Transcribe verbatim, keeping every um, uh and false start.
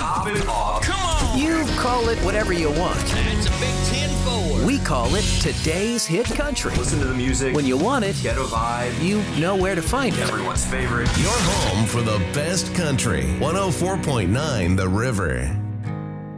Top it off. Come on. You call it whatever you want. That's a big ten four. We call it today's hit country. Listen to the music. When you want it, Get a vibe. you know where to find it. Everyone's favorite. Your home for the best country. one oh four point nine The River.